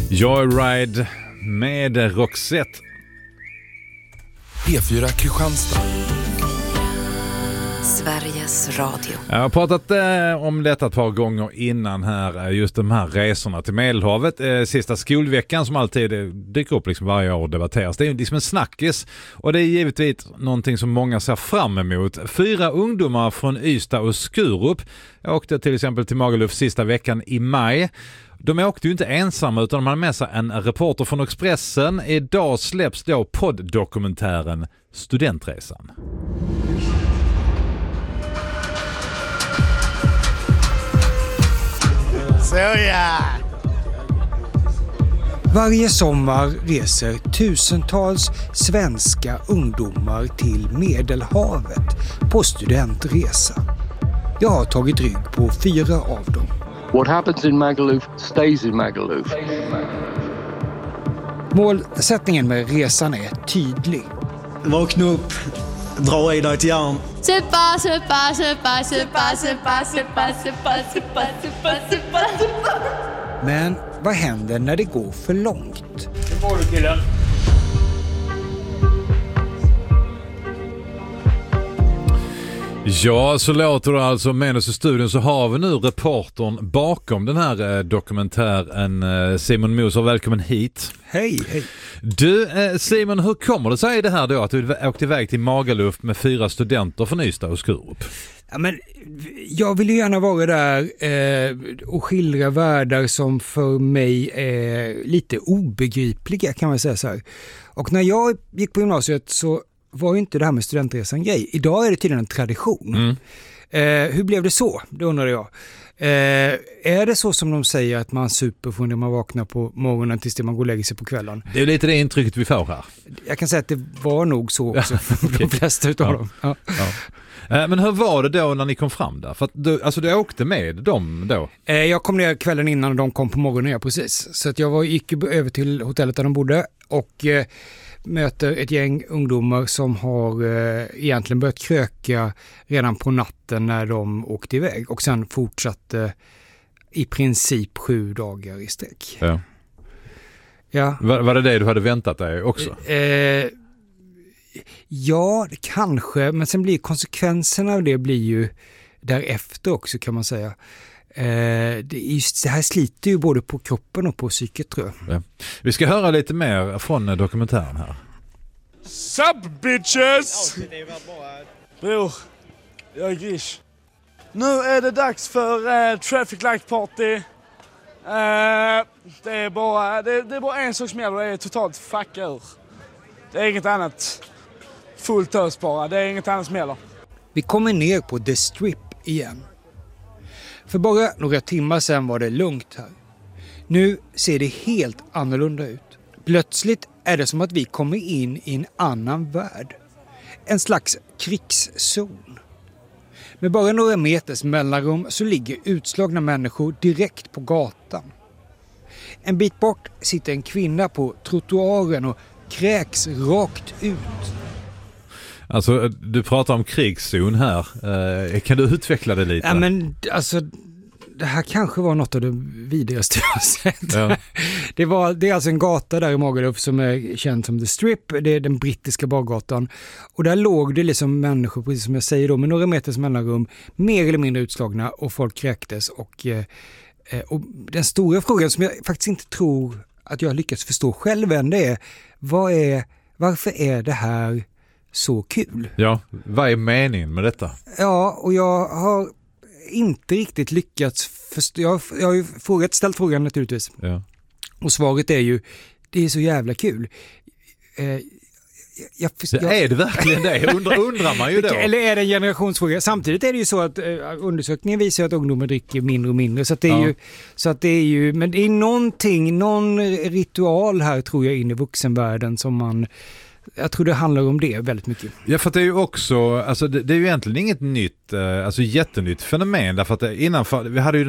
Joyride med Roxette. P4 Kristianstad. Sveriges Radio. Jag har pratat om detta ett par gånger innan här, just de här resorna till Medelhavet. Sista skolveckan som alltid dyker upp liksom varje år och debatteras. Det är liksom en snackis och det är givetvis någonting som många ser fram emot. 4 ungdomar från Ystad och Skurup åkte till exempel till Magaluf sista veckan i maj. De åkte ju inte ensamma utan de hade med sig en reporter från Expressen. Idag släpps då podddokumentären Studentresan. Så ja! Varje sommar reser tusentals svenska ungdomar till Medelhavet på studentresa. Jag har tagit rygg på 4 av dem. What happens in Magaluf stays in Magaluf. Målsättningen med resan är tydlig. Vakna upp, dra i dig ett järn. Suppa, suppa, suppa, suppa, suppa, suppa, suppa, suppa, suppa, suppa, suppa. Men vad händer när det går för långt? Hur mår du, killen? Ja, så låter det alltså. Med oss i studion så har vi nu reportern bakom den här dokumentären, Simon Moser. Välkommen hit. Hej, hej. Du, Simon, hur kommer det sig det här då att du åkte iväg till Magaluf med 4 studenter från Ystad och Skurup? Ja, men jag vill ju gärna vara där och skildra världar som för mig är lite obegripliga, kan man säga så här. Och när jag gick på gymnasiet så var ju inte det här med studentresan grej. Idag är det tydligen en tradition. Hur blev det så? Det undrar jag. Är det så som de säger att man super från när man vaknar på morgonen tills det man går och lägger sig på kvällen? Det är lite det intrycket vi får här. Jag kan säga att det var nog så också för de flesta utav dem. Ja. Ja. Men hur var det då när ni kom fram där? För att du åkte med dem då? Jag kom ner kvällen innan och de kom på morgonen, ja, precis. Så att jag gick över till hotellet där de bodde och möter ett gäng ungdomar som har egentligen börjat kröka redan på natten när de åkte iväg. Och sen fortsatte i princip 7 dagar i sträck. Ja. Ja. Var det du hade väntat dig också? Ja, kanske. Men sen blir konsekvenserna av det blir ju därefter också, kan man säga. Det här sliter ju både på kroppen och på psyket, tror jag. Ja. Vi ska höra lite mer från dokumentären här. Sup bitches! Bror, jag är Grish. Nu är det dags för Traffic Light Party. Det är bara en sak som gäller, det är totalt fucka ur. Det är inget annat. Fullt ös bara, det är inget annat som gäller. Vi kommer ner på The Strip igen. För bara några timmar sedan var det lugnt här. Nu ser det helt annorlunda ut. Plötsligt är det som att vi kommer in i en annan värld. En slags krigszon. Med bara några meters mellanrum så ligger utslagna människor direkt på gatan. En bit bort sitter en kvinna på trottoaren och kräks rakt ut. Alltså, du pratar om krigszon här. Kan du utveckla det lite? Ja, men alltså, det här kanske var något av det vidrigaste jag har sett. Ja. Det är alltså en gata där i Magaluf som är känd som The Strip. Det är den brittiska bargatan. Och där låg det liksom människor, precis som jag säger då, med några meters mellanrum, mer eller mindre utslagna, och folk kräktes. Och den stora frågan som jag faktiskt inte tror att jag lyckats förstå själv än, det är varför är det här så kul? Ja, vad är meningen med detta? Ja, och jag har inte riktigt lyckats förstå. Jag har ju ställt frågan naturligtvis. Ja. Och svaret är ju, det är så jävla kul. Är det verkligen det? Undrar man ju då. Eller är det en generationsfråga? Samtidigt är det ju så att undersökningen visar att ungdomar dricker mindre och mindre. Så att det är ju, men det är någon ritual här, tror jag, in i vuxenvärlden som jag tror det handlar om det väldigt mycket. Ja, för det är ju också, alltså det är ju egentligen inget nytt, alltså jättenytt fenomen, därför att vi hade ju